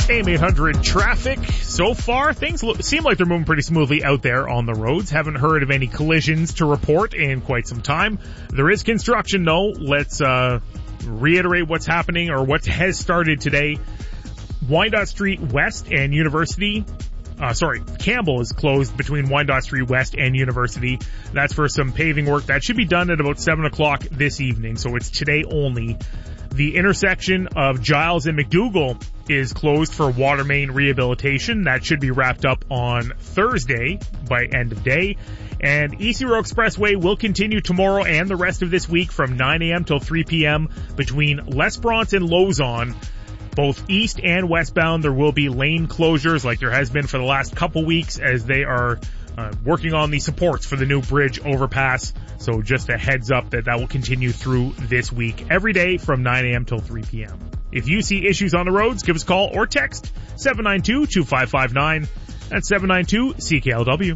AM800 traffic. So far, things seem like they're moving pretty smoothly out there on the roads. Haven't heard of any collisions to report in quite some time. There is construction though. Let's reiterate what's happening or what has started today. Wyandotte Street West and University. Campbell is closed between Wyandotte Street West and University. That's for some paving work. That should be done at about 7 o'clock this evening, so it's today only. The intersection of Giles and McDougall is closed for water main rehabilitation. That should be wrapped up on Thursday by end of day. And ECRO Expressway will continue tomorrow and the rest of this week from 9 a.m. till 3 p.m. between L'Esperance and Lauson. Both east and westbound, there will be lane closures like there has been for the last couple weeks as they are working on the supports for the new bridge overpass. So just a heads up that will continue through this week every day from 9 a.m. till 3 p.m. If you see issues on the roads, give us a call or text 792-2559. That's 792-CKLW.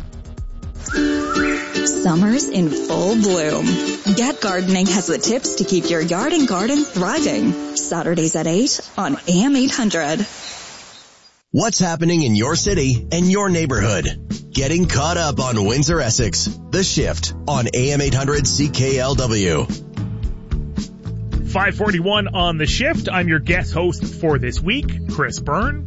Summer's in full bloom. Get Gardening has the tips to keep your yard and garden thriving. Saturdays at 8 on AM800. What's happening in your city and your neighborhood? Getting caught up on Windsor Essex. The Shift on AM800 CKLW. 541 on The Shift. I'm your guest host for this week, Chris Byrne.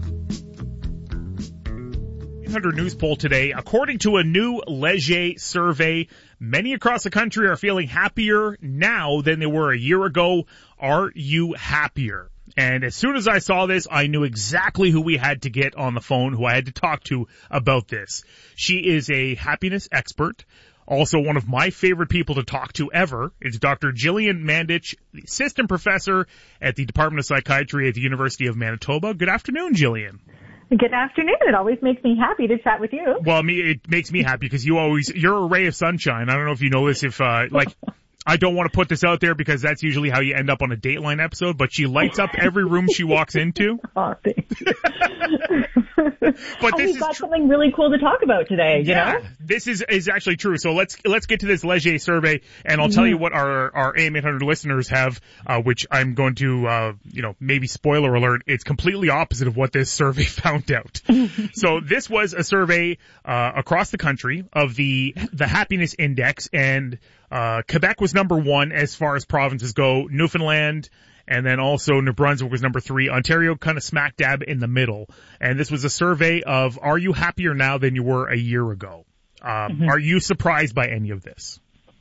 800 News poll today. According to a new Leger survey, many across the country are feeling happier now than they were a year ago. Are you happier? And as soon as I saw this, I knew exactly who we had to get on the phone, who I had to talk to about this. She is a happiness expert. Also, one of my favorite people to talk to ever is Dr. Gillian Mandich, assistant professor at the Department of Psychiatry at the University of Manitoba. Good afternoon, Gillian. Good afternoon. It always makes me happy to chat with you. Well, it makes me happy because you're a ray of sunshine. I don't know if you know this, I don't want to put this out there because that's usually how you end up on a Dateline episode, but she lights up every room she walks into. Oh, thanks. But we've got something really cool to talk about today, you know? This is actually true. So let's get to this Leger survey, and I'll tell you what our AM800 listeners have, which I'm going to, maybe spoiler alert, it's completely opposite of what this survey found out. So this was a survey, across the country of the happiness index, and Quebec was number 1 as far as provinces go. Newfoundland, and then also New Brunswick was number 3. Ontario kind of smack dab in the middle. And this was a survey of, are you happier now than you were a year ago? Are you surprised by any of this?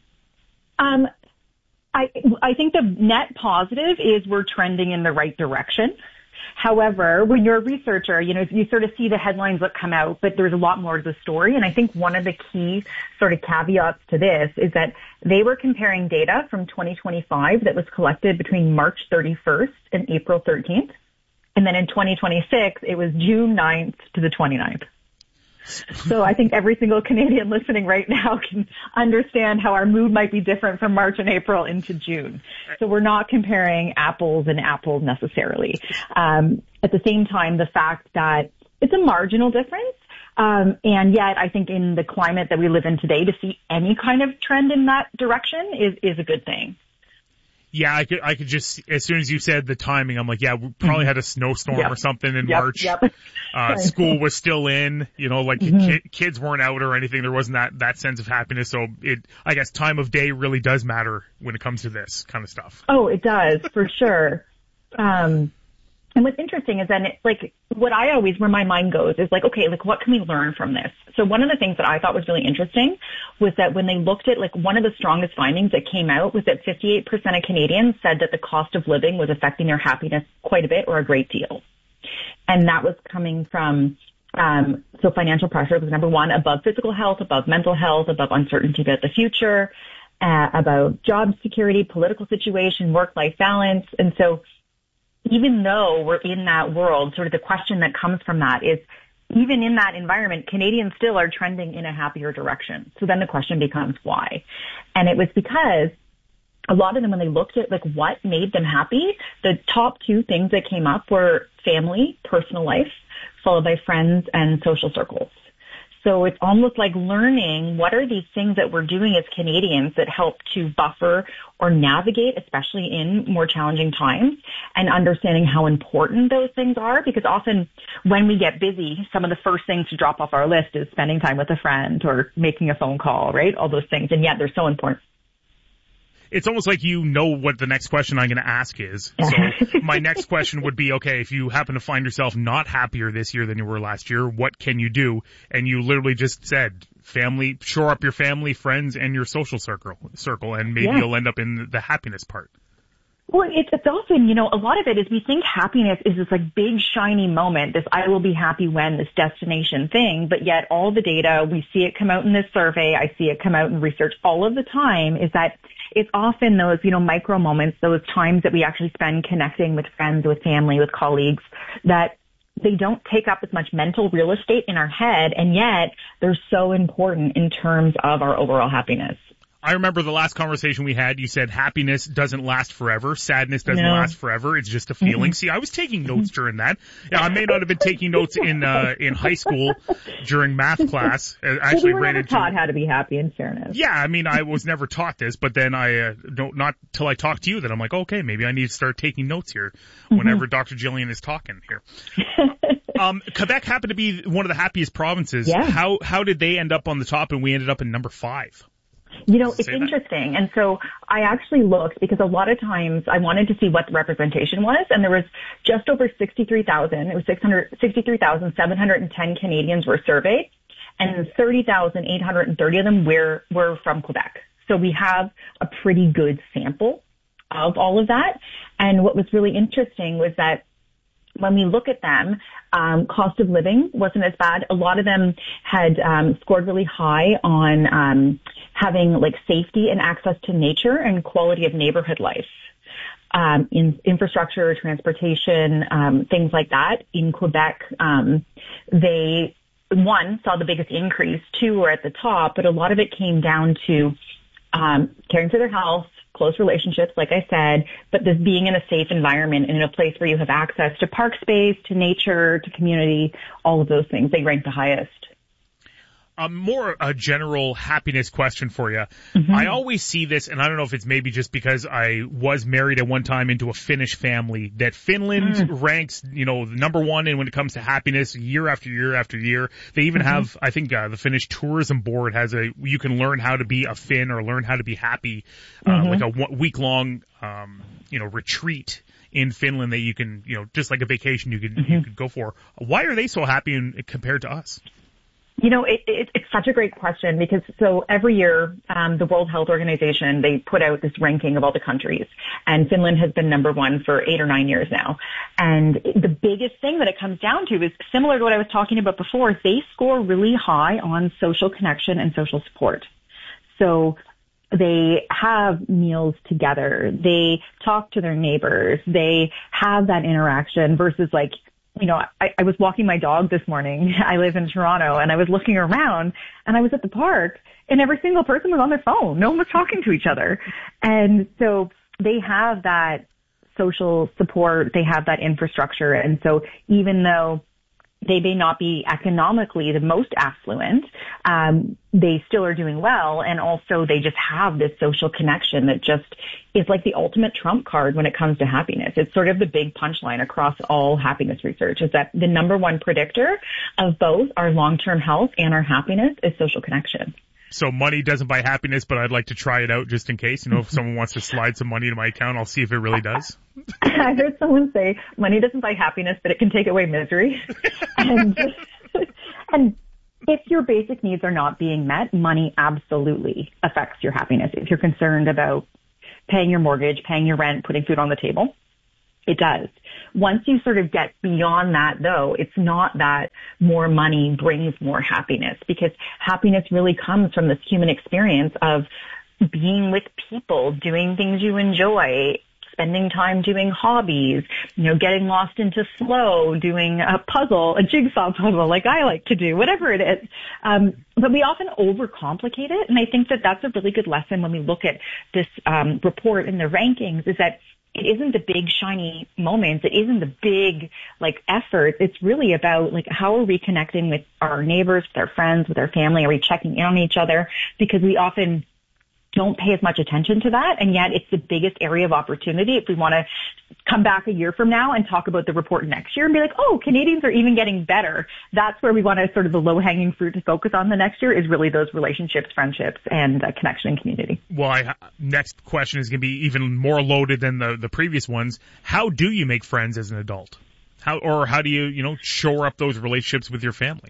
I think the net positive is we're trending in the right direction. However, when you're a researcher, you sort of see the headlines that come out, but there's a lot more to the story. And I think one of the key sort of caveats to this is that they were comparing data from 2025 that was collected between March 31st and April 13th. And then in 2026, it was June 9th to the 29th. So I think every single Canadian listening right now can understand how our mood might be different from March and April into June. So we're not comparing apples and apples necessarily. At the same time, the fact that it's a marginal difference, and yet I think in the climate that we live in today, to see any kind of trend in that direction is a good thing. Yeah, I could just, as soon as you said the timing, I'm like, yeah, we probably had a snowstorm or something in March. Yep. School was still in, kids weren't out or anything. There wasn't that sense of happiness. So I guess time of day really does matter when it comes to this kind of stuff. Oh, it does, for sure. And what's interesting is then, where my mind goes is okay, what can we learn from this? So one of the things that I thought was really interesting was that when they looked at, one of the strongest findings that came out was that 58% of Canadians said that the cost of living was affecting their happiness quite a bit or a great deal. And that was coming from, so financial pressure was number 1, above physical health, above mental health, above uncertainty about the future, about job security, political situation, work-life balance. And so, even though we're in that world, sort of the question that comes from that is, even in that environment, Canadians still are trending in a happier direction. So then the question becomes why? And it was because a lot of them, when they looked at what made them happy, the top 2 things that came up were family, personal life, followed by friends and social circles. So it's almost like learning what are these things that we're doing as Canadians that help to buffer or navigate, especially in more challenging times, and understanding how important those things are, because often when we get busy, some of the first things to drop off our list is spending time with a friend or making a phone call, right? All those things, and yet they're so important. It's almost like you know what the next question I'm going to ask is. So my next question would be, okay, if you happen to find yourself not happier this year than you were last year, what can you do? And you literally just said, family, shore up your family, friends, and your social circle, and maybe you'll end up in the happiness part. Well, it's often, a lot of it is we think happiness is this like big shiny moment, this I will be happy when, this destination thing, but yet all the data, we see it come out in this survey, I see it come out in research all of the time, is that it's often those, micro moments, those times that we actually spend connecting with friends, with family, with colleagues, that they don't take up as much mental real estate in our head, and yet they're so important in terms of our overall happiness. I remember the last conversation we had, you said happiness doesn't last forever. Sadness doesn't last forever. It's just a feeling. See, I was taking notes during that. Yeah, I may not have been taking notes in high school during math class. Actually, you were never taught how to be happy, in fairness. Yeah, I mean, I was never taught this, but then not till I talked to you that I'm like, okay, maybe I need to start taking notes here whenever Dr. Jillian is talking here. Quebec happened to be one of the happiest provinces. Yeah. How did they end up on the top and we ended up in number 5? It's interesting. And so I actually looked because a lot of times I wanted to see what the representation was. And there was just over 63,000. It was 63,710 Canadians were surveyed, and 30,830 of them were from Quebec. So we have a pretty good sample of all of that. And what was really interesting was that when we look at them, cost of living wasn't as bad. A lot of them had scored really high on having like safety and access to nature and quality of neighborhood life. In infrastructure, transportation, things like that. In Quebec, they, 1, saw the biggest increase, 2 were at the top, but a lot of it came down to caring for their health, close relationships, like I said, but this being in a safe environment and in a place where you have access to park space, to nature, to community, all of those things, they rank the highest. More a general happiness question for you. I always see this, and I don't know if it's maybe just because I was married at one time into a Finnish family, that Finland ranks, number 1 in when it comes to happiness year after year after year. They even have, I think, the Finnish Tourism Board has you can learn how to be a Finn or learn how to be happy, like a week-long, retreat in Finland that you can, just like a vacation you could go for. Why are they so happy compared to us? It's such a great question because so every year, the World Health Organization, they put out this ranking of all the countries, and Finland has been number 1 for 8 or 9 years now. And the biggest thing that it comes down to is similar to what I was talking about before. They score really high on social connection and social support. So they have meals together. They talk to their neighbors. They have that interaction versus like, I was walking my dog this morning. I live in Toronto, and I was looking around, and I was at the park, and every single person was on their phone. No one was talking to each other. And so they have that social support. They have that infrastructure. And so even though they may not be economically the most affluent, they still are doing well. And also they just have this social connection that just is like the ultimate trump card when it comes to happiness. It's sort of the big punchline across all happiness research is that the number 1 predictor of both our long-term health and our happiness is social connection. So money doesn't buy happiness, but I'd like to try it out just in case. If someone wants to slide some money into my account, I'll see if it really does. I heard someone say, money doesn't buy happiness, but it can take away misery. and if your basic needs are not being met, money absolutely affects your happiness. If you're concerned about paying your mortgage, paying your rent, putting food on the table, it does. Once you sort of get beyond that, though, it's not that more money brings more happiness, because happiness really comes from this human experience of being with people, doing things you enjoy, spending time doing hobbies, getting lost into flow, doing a puzzle, a jigsaw puzzle like I like to do, whatever it is. But we often overcomplicate it. And I think that that's a really good lesson when we look at this report in the rankings, is that it isn't the big shiny moments. It isn't the big like effort. It's really about like how are we connecting with our neighbors, with our friends, with our family? Are we checking in on each other? Because we often don't pay as much attention to that, and yet it's the biggest area of opportunity if we want to come back a year from now and talk about the report next year and be like, oh, Canadians are even getting better. That's where we want to sort of the low-hanging fruit to focus on the next year is really those relationships, friendships, and connection and community. Well, next question is going to be even more loaded than the previous ones. How do you make friends as an adult? How do you, shore up those relationships with your family?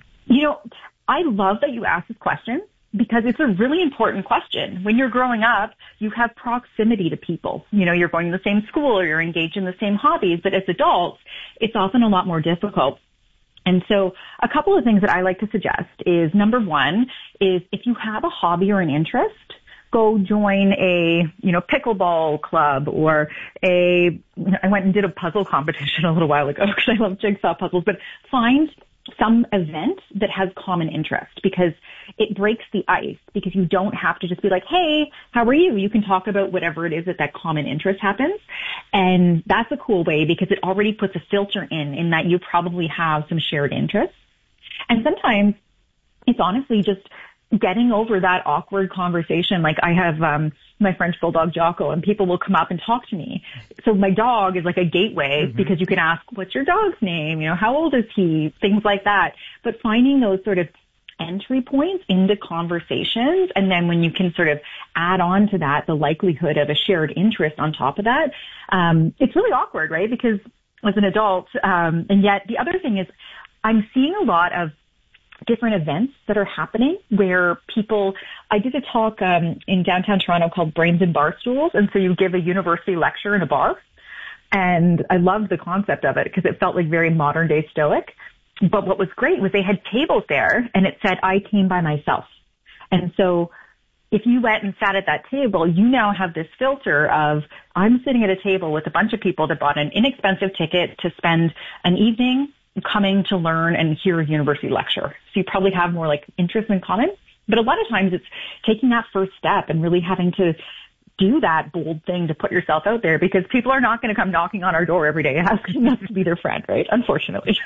I love that you asked this question, because it's a really important question. When you're growing up, you have proximity to people. You're going to the same school or you're engaged in the same hobbies, but as adults, it's often a lot more difficult. And so a couple of things that I like to suggest is, number one is if you have a hobby or an interest, go join a, pickleball club or I went and did a puzzle competition a little while ago because I love jigsaw puzzles, but find some event that has common interest, because it breaks the ice, because you don't have to just be like, hey, how are you? You can talk about whatever it is that common interest happens. And that's a cool way because it already puts a filter in that you probably have some shared interests. And sometimes it's honestly just getting over that awkward conversation. Like I have my French bulldog Jocko, and people will come up and talk to me. So my dog is like a gateway because you can ask, what's your dog's name? How old is he? Things like that. But finding those sort of entry points into conversations, and then when you can sort of add on to that the likelihood of a shared interest on top of that, it's really awkward, right? Because as an adult, and yet the other thing is I'm seeing a lot of different events that are happening where I did a talk in downtown Toronto called Brains and Barstools, and so you give a university lecture in a bar, and I loved the concept of it because it felt like very modern day Stoic. But what was great was they had tables there, and it said, I came by myself. And so if you went and sat at that table, you now have this filter of, I'm sitting at a table with a bunch of people that bought an inexpensive ticket to spend an evening coming to learn and hear a university lecture. So you probably have more like interest in common. But a lot of times it's taking that first step and really having to do that bold thing to put yourself out there, because people are not going to come knocking on our door every day asking us to be their friend, right? Unfortunately.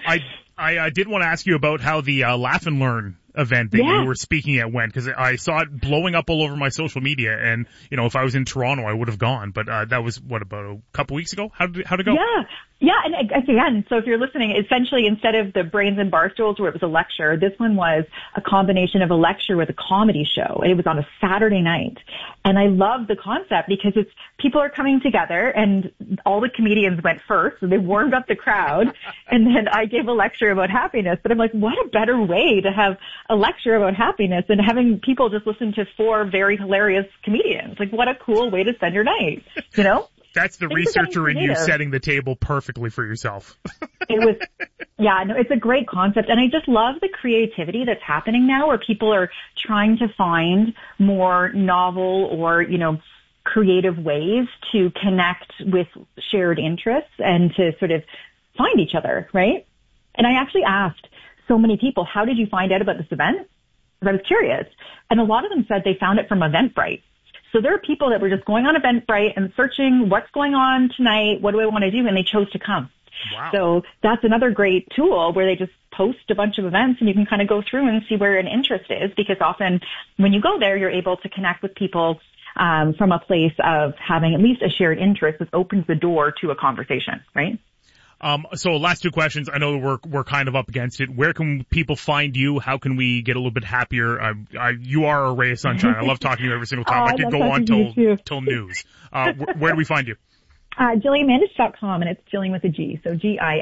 I did want to ask you about how the Laugh and Learn event that you were speaking at went, because I saw it blowing up all over my social media, and if I was in Toronto I would have gone, but that was about a couple weeks ago. How'd it go? Yeah, and again, so if you're listening, essentially instead of the Brains and Barstools where it was a lecture, this one was a combination of a lecture with a comedy show, and it was on a Saturday night. And I love the concept because people are coming together, and all the comedians went first, so they warmed up the crowd, and then I gave a lecture about happiness. But I'm like, what a better way to have a lecture about happiness than having people just listen to four very hilarious comedians. Like, what a cool way to spend your night, That's the researcher in you setting the table perfectly for yourself. It's a great concept. And I just love the creativity that's happening now, where people are trying to find more novel or, creative ways to connect with shared interests and to sort of find each other, right? And I actually asked so many people, how did you find out about this event? Because I was curious. And a lot of them said they found it from Eventbrite. So there are people that were just going on Eventbrite and searching what's going on tonight, what do I want to do, and they chose to come. Wow. So that's another great tool where they just post a bunch of events, and you can kind of go through and see where an interest is, because often when you go there, you're able to connect with people from a place of having at least a shared interest, which opens the door to a conversation, right? So last two questions. I know we're kind of up against it. Where can people find you? How can we get a little bit happier? You are a ray of sunshine. I love talking to you every single time. I could go on till news. Where do we find you? JillianMandich.com, and it's Jillian with a G. So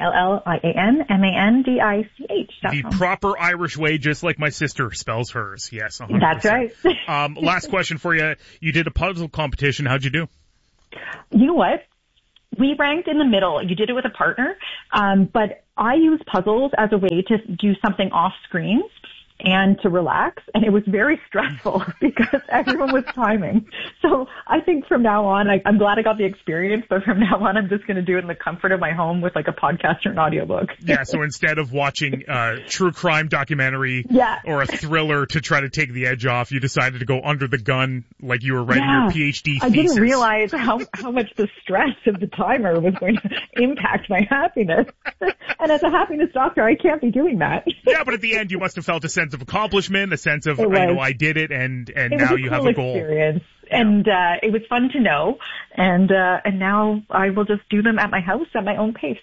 GILLIANMANDICH.com. The proper Irish way, just like my sister spells hers. Yes, 100%. That's right. Last question for you. You did a puzzle competition. How'd you do? You know what? We ranked in the middle. You did it with a partner, but I use puzzles as a way to do something off screen. and to relax. And it was very stressful because everyone was timing. So I think from now on, I'm glad I got the experience, but from now on, I'm just going to do it in the comfort of my home with like a podcast or an audiobook. Yeah, so instead of watching a true crime documentary or a thriller to try to take the edge off, you decided to go under the gun like you were writing your PhD thesis. I didn't realize how much the stress of the timer was going to impact my happiness. And as a happiness doctor, I can't be doing that. Yeah, but at the end, you must have felt a sense of accomplishment, a sense of, I did it, and now you have a goal. Experience. And it was fun to know, and now I will just do them at my house at my own pace.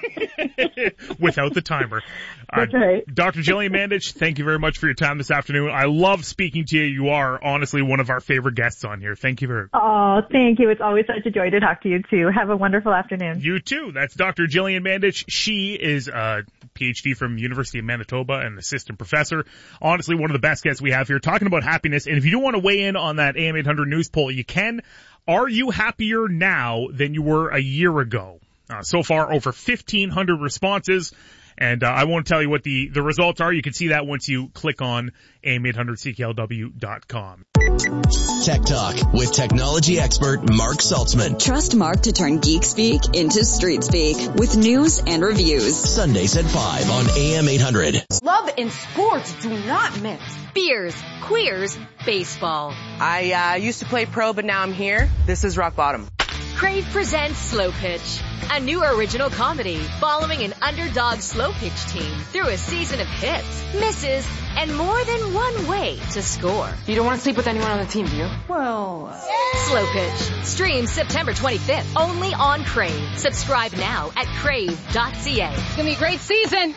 Without the timer. That's right. Dr. Jillian Mandich, thank you very much for your time this afternoon. I love speaking to you. You are honestly one of our favorite guests on here. Thank you very much. Oh, thank you. It's always such a joy to talk to you too. Have a wonderful afternoon. You too. That's Dr. Jillian Mandich. She is a PhD from University of Manitoba and assistant professor. Honestly, one of the best guests we have here talking about happiness. And if you do want to weigh in on that AM 800 news poll, you can. Are you happier now than you were a year ago? So far, over 1,500 responses. And I won't tell you what the results are. You can see that once you click on am800cklw.com. Tech Talk with technology expert Mark Saltzman. Trust Mark to turn geek speak into street speak with news and reviews. Sundays at 5 on AM 800. Love and sports do not mix. Beers, queers, baseball. I used to play pro, but now I'm here. This is rock bottom. Crave presents Slow Pitch, a new original comedy following an underdog slow pitch team through a season of hits, misses, and more than one way to score. You don't want to sleep with anyone on the team, do you? Well, Slow Pitch streams September 25th only on Crave. Subscribe now at crave.ca. It's gonna be a great season.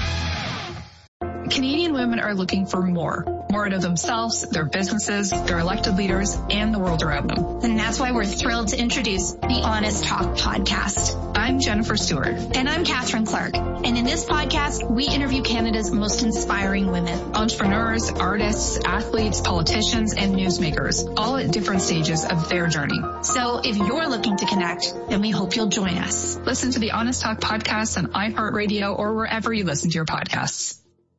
Canadian women are looking for more out of themselves, their businesses, their elected leaders, and the world around them. And that's why we're thrilled to introduce the Honest Talk podcast. I'm Jennifer Stewart. And I'm Catherine Clark. And in this podcast, we interview Canada's most inspiring women. Entrepreneurs, artists, athletes, politicians, and newsmakers, all at different stages of their journey. So if you're looking to connect, then we hope you'll join us. Listen to the Honest Talk podcast on iHeartRadio or wherever you listen to your podcasts.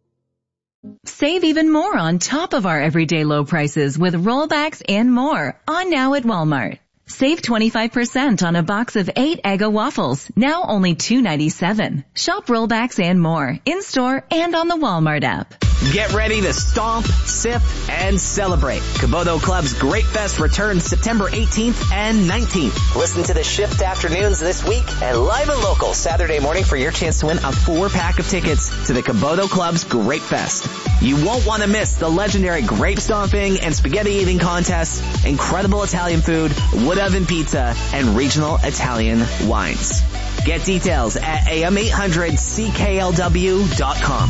Save even more on top of our everyday low prices with rollbacks and more on now at Walmart. Save 25% on a box of 8 Eggo waffles, now only $2.97. Shop rollbacks and more in-store and on the Walmart app. Get ready to stomp, sip, and celebrate. Kabodo Club's Great Fest returns September 18th and 19th. Listen to the Shift afternoons this week and live and local Saturday morning for your chance to win a 4-pack of tickets to the Kabodo Club's Great Fest. You won't want to miss the legendary grape stomping and spaghetti eating contests, incredible Italian food, wood oven pizza, and regional Italian wines. Get details at am800cklw.com.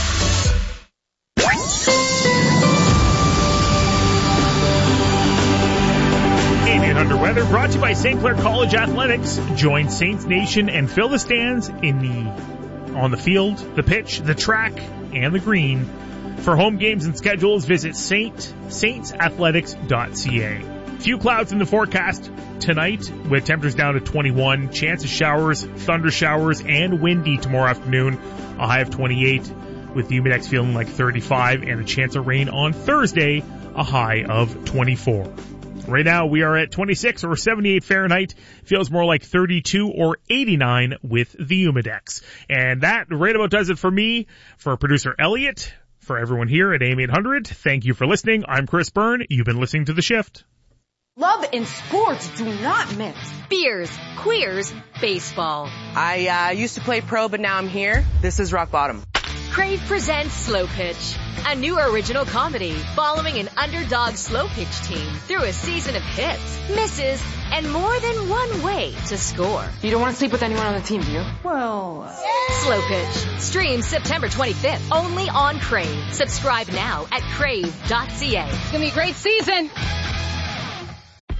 AM 800 weather brought to you by St. Clair College Athletics. Join Saints Nation and fill the stands on the field, the pitch, the track, and the green. For home games and schedules, visit saintsathletics.ca. Few clouds in the forecast tonight with temperatures down to 21. Chance of showers, thunder showers, and windy tomorrow afternoon. A high of 28 with the Humidex feeling like 35 and a chance of rain on Thursday, a high of 24. Right now we are at 26 or 78 Fahrenheit. Feels more like 32 or 89 with the Humidex. And that right about does it for me, for producer Elliot, for everyone here at AM 800. Thank you for listening. I'm Chris Byrne. You've been listening to The Shift. Love and sports do not mix. Beers, queers, baseball. I used to play pro, but now I'm here. This is rock bottom. Crave presents Slow Pitch, a new original comedy following an underdog slow pitch team through a season of hits, misses, and more than one way to score. You don't want to sleep with anyone on the team, do you? Well, Slow Pitch streams September 25th only on Crave. Subscribe now at crave.ca. It's gonna be a great season.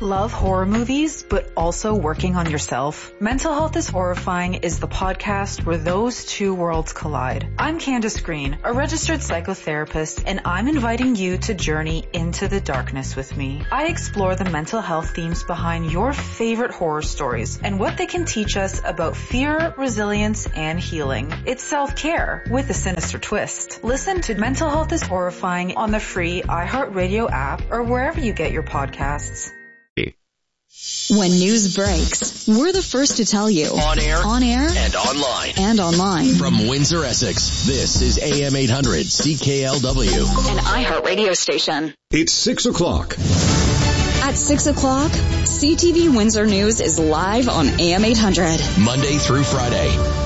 Love horror movies, but also working on yourself? Mental Health is Horrifying is the podcast where those two worlds collide. I'm Candace Green, a registered psychotherapist, and I'm inviting you to journey into the darkness with me. I explore the mental health themes behind your favorite horror stories and what they can teach us about fear, resilience, and healing. It's self-care with a sinister twist. Listen to Mental Health is Horrifying on the free iHeartRadio app or wherever you get your podcasts. When news breaks, we're the first to tell you. On air, and online. From Windsor, Essex, this is AM 800 CKLW. An iHeartRadio station. It's 6 o'clock. At 6 o'clock, CTV Windsor News is live on AM 800. Monday through Friday.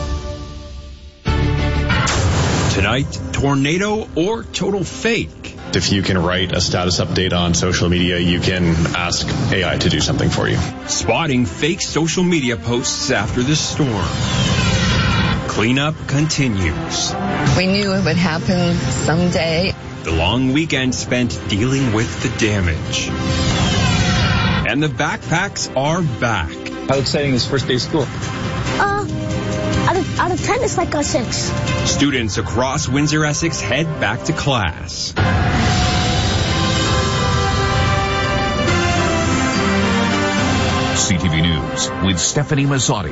Tonight, tornado or total fake? If you can write a status update on social media, you can ask AI to do something for you. Spotting fake social media posts after the storm. Cleanup continues. We knew it would happen someday. The long weekend spent dealing with the damage. And the backpacks are back. How exciting is first day of school? Out of 10, it's like a 6. Students across Windsor, Essex head back to class. CTV News with Stephanie Mazzotti.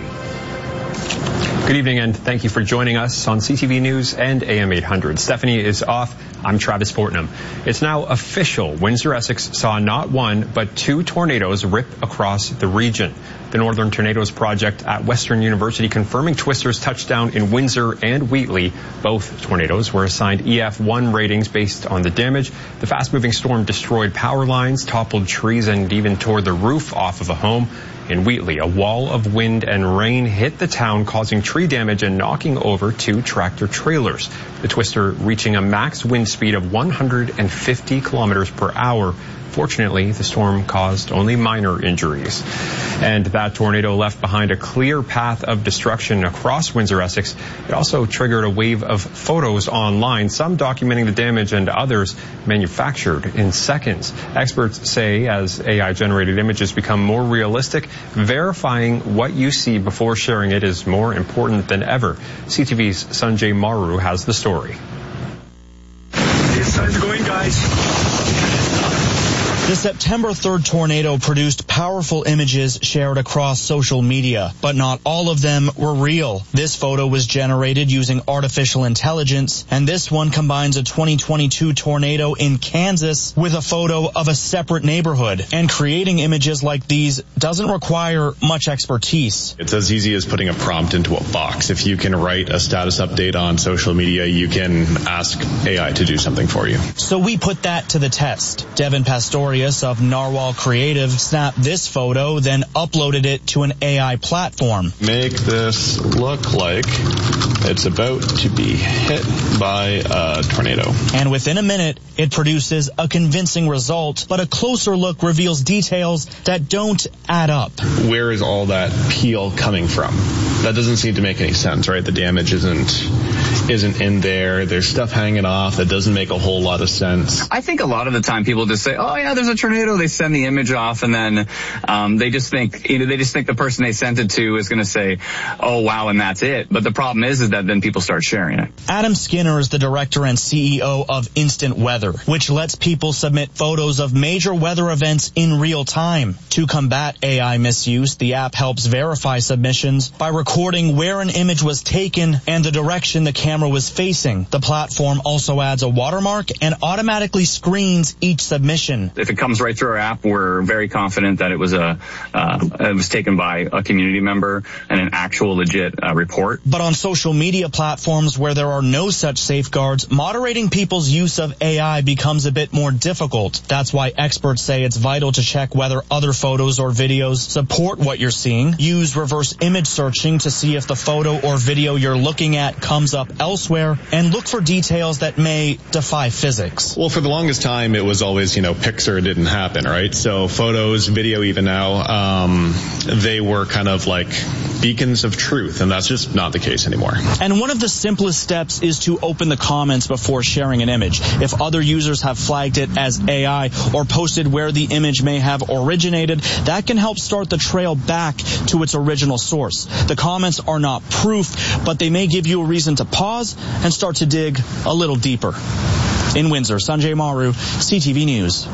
Good evening and thank you for joining us on CTV News and AM 800. Stephanie is off. I'm Travis Fortnum. It's now official. Windsor, Essex saw not one, but 2 tornadoes rip across the region. The Northern Tornadoes Project at Western University confirming twisters touched down in Windsor and Wheatley. Both tornadoes were assigned EF1 ratings based on the damage. The fast-moving storm destroyed power lines, toppled trees, and even tore the roof off of a home. In Wheatley, a wall of wind and rain hit the town, causing tree damage and knocking over 2 tractor trailers. The twister reaching a max wind speed of 150 kilometers per hour. Fortunately, the storm caused only minor injuries. And that tornado left behind a clear path of destruction across Windsor, Essex. It also triggered a wave of photos online, some documenting the damage and others manufactured in seconds. Experts say as AI-generated images become more realistic, verifying what you see before sharing it is more important than ever. CTV's Sanjay Maru has the story. The sun's going, guys. The September 3rd tornado produced powerful images shared across social media, but not all of them were real. This photo was generated using artificial intelligence, and this one combines a 2022 tornado in Kansas with a photo of a separate neighborhood. And creating images like these doesn't require much expertise. It's as easy as putting a prompt into a box. If you can write a status update on social media, you can ask AI to do something for you. So we put that to the test. Devin Pastorius of Narwhal Creative snapped this photo, then uploaded it to an AI platform. Make this look like it's about to be hit by a tornado. And within a minute, it produces a convincing result, but a closer look reveals details that don't add up. Where is all that peel coming from? That doesn't seem to make any sense, right? The damage isn't in there. There's stuff hanging off that doesn't make a whole lot of sense. I think a lot of the time people just say, oh yeah, there's a tornado. They send the image off and then they just think the person they sent it to is going to say, oh wow, and that's it. But the problem is that then people start sharing it. Adam Skinner is the director and CEO of Instant Weather, which lets people submit photos of major weather events in real time. To combat AI misuse, the app helps verify submissions by recording where an image was taken and the direction the camera was facing. The platform also adds a watermark and automatically screens each submission. If it comes right through our app, we're very confident that it was taken by a community member and an actual legit report. But on social media platforms where there are no such safeguards, moderating people's use of AI becomes a bit more difficult. That's why experts say it's vital to check whether other photos or videos support what you're seeing. Use reverse image searching to see if the photo or video you're looking at comes up elsewhere, and look for details that may defy physics. Well, for the longest time, it was always, Pixar didn't happen, right? So photos, video even now, they were kind of like beacons of truth, and that's just not the case anymore. And one of the simplest steps is to open the comments before sharing an image. If other users have flagged it as AI or posted where the image may have originated, that can help start the trail back to its original source. The comments are not proof, but they may give you a reason to pause and start to dig a little deeper. In Windsor, Sanjay Maru, CTV News.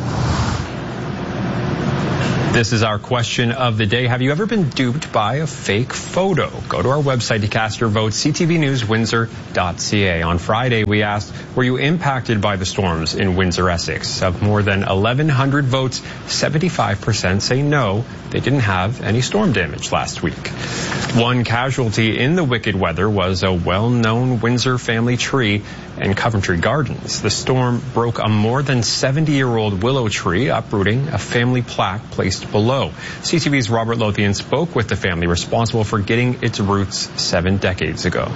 This is our question of the day. Have you ever been duped by a fake photo? Go to our website to cast your vote, ctvnewswindsor.ca. On Friday, we asked, were you impacted by the storms in Windsor, Essex? Of more than 1,100 votes, 75% say no, they didn't have any storm damage last week. One casualty in the wicked weather was a well-known Windsor family tree in Coventry Gardens. The storm broke a more than 70-year-old willow tree, uprooting a family plaque placed below. CTV's Robert Lothian spoke with the family responsible for getting its roots 7 decades ago.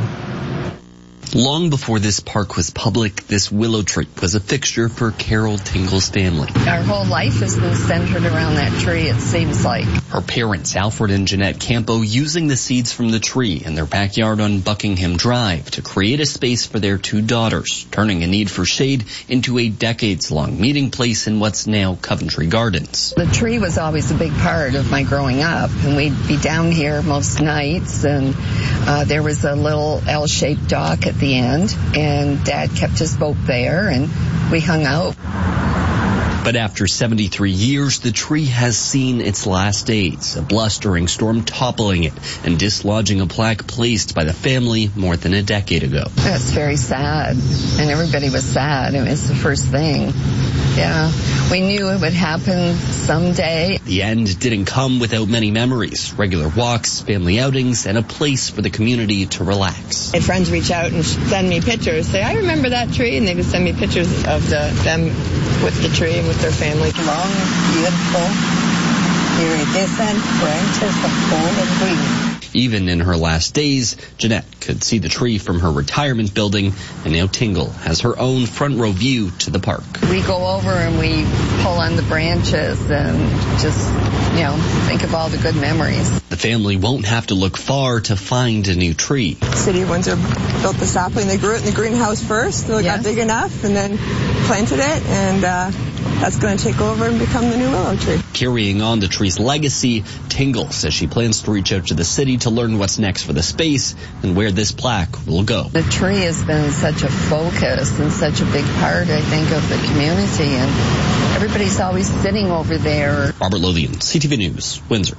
Long before this park was public, this willow tree was a fixture for Carol Tingle's family. Our whole life has been centered around that tree, it seems like. Her parents, Alfred and Jeanette Campo, using the seeds from the tree in their backyard on Buckingham Drive to create a space for their 2 daughters, turning a need for shade into a decades-long meeting place in what's now Coventry Gardens. The tree was always a big part of my growing up, and we'd be down here most nights, and there was a little L-shaped dock at the end, and Dad kept his boat there, and we hung out. But after 73 years, the tree has seen its last days, a blustering storm toppling it and dislodging a plaque placed by the family more than a decade ago. That's very sad, and everybody was sad. It was the first thing. Yeah, we knew it would happen someday. The end didn't come without many memories, regular walks, family outings, and a place for the community to relax. My friends reach out and send me pictures, say, I remember that tree, and they would send me pictures of them with the tree and with their family. Long, beautiful, iridescent branches of gold and green. Even in her last days, Jeanette could see the tree from her retirement building, and now Tingle has her own front row view to the park. We go over and we pull on the branches and just, think of all the good memories. The family won't have to look far to find a new tree. City of Windsor built the sapling. They grew it in the greenhouse first, so it got big enough, and then planted it, and that's going to take over and become the new willow tree. Carrying on the tree's legacy, Tingle says she plans to reach out to the city to learn what's next for the space and where this plaque will go. The tree has been such a focus and such a big part, I think, of the community, and everybody's always sitting over there. Robert Lothian, CTV News, Windsor.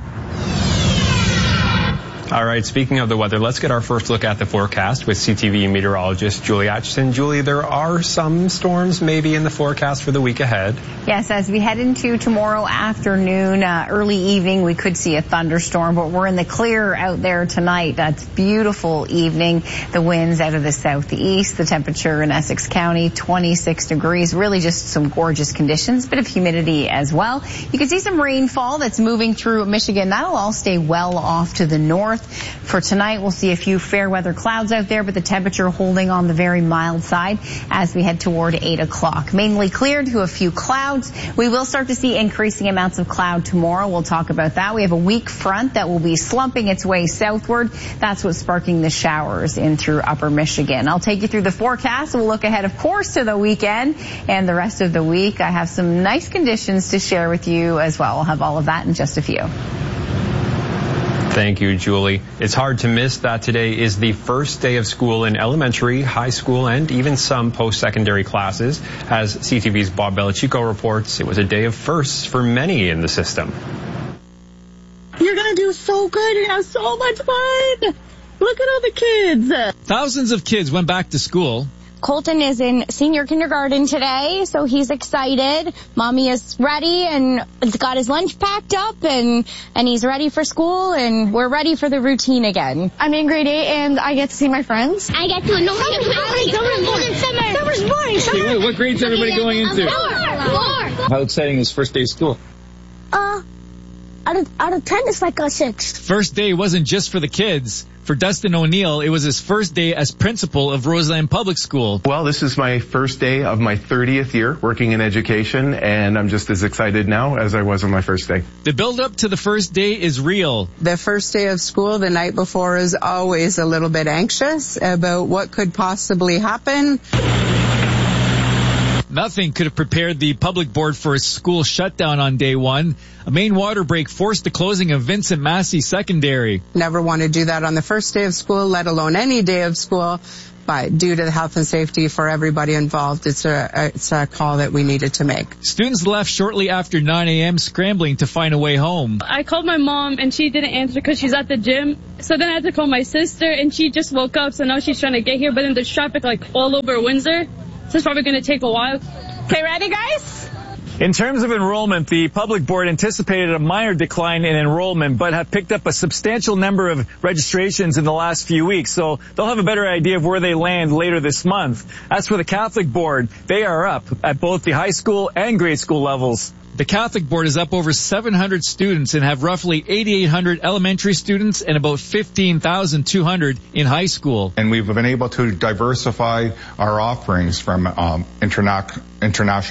All right, speaking of the weather, let's get our first look at the forecast with CTV meteorologist Julie Atchison. Julie, there are some storms maybe in the forecast for the week ahead. Yes, as we head into tomorrow afternoon, early evening, we could see a thunderstorm, but we're in the clear out there tonight. That's beautiful evening. The winds out of the southeast, the temperature in Essex County, 26 degrees, really just some gorgeous conditions, bit of humidity as well. You can see some rainfall that's moving through Michigan. That'll all stay well off to the north. For tonight, we'll see a few fair weather clouds out there, but the temperature holding on the very mild side as we head toward 8 o'clock. Mainly cleared to a few clouds. We will start to see increasing amounts of cloud tomorrow. We'll talk about that. We have a weak front that will be slumping its way southward. That's what's sparking the showers in through upper Michigan. I'll take you through the forecast. We'll look ahead, of course, to the weekend and the rest of the week. I have some nice conditions to share with you as well. We'll have all of that in just a few. Thank you, Julie. It's hard to miss that today is the first day of school in elementary, high school, and even some post-secondary classes. As CTV's Bob Belichico reports, it was a day of firsts for many in the system. You're going to do so good. You're going to have so much fun. Look at all the kids. Thousands of kids went back to school. Colton is in senior kindergarten today, so he's excited. Mommy is ready and got his lunch packed up, and he's ready for school, and we're ready for the routine again. I'm in grade 8, and I get to see my friends. I get to know Summer's boring. Hey, what grade's everybody going into? 4. How exciting is first day of school? Out of 10, it's like a 6. First day wasn't just for the kids. For Dustin O'Neill, it was his first day as principal of Roseland Public School. Well, this is my first day of my 30th year working in education, and I'm just as excited now as I was on my first day. The build-up to the first day is real. The first day of school, the night before, is always a little bit anxious about what could possibly happen. Nothing could have prepared the public board for a school shutdown on day one. A main water break forced the closing of Vincent Massey Secondary. Never want to do that on the first day of school, let alone any day of school. But due to the health and safety for everybody involved, it's a call that we needed to make. Students left shortly after 9 a.m. scrambling to find a way home. I called my mom and she didn't answer because she's at the gym. So then I had to call my sister and she just woke up. So now she's trying to get here. But then there's traffic like all over Windsor. So it's probably going to take a while. Okay, ready, guys? In terms of enrollment, the public board anticipated a minor decline in enrollment, but have picked up a substantial number of registrations in the last few weeks. So they'll have a better idea of where they land later this month. As for the Catholic board, they are up at both the high school and grade school levels. The Catholic board is up over 700 students and have roughly 8,800 elementary students and about 15,200 in high school. And we've been able to diversify our offerings from international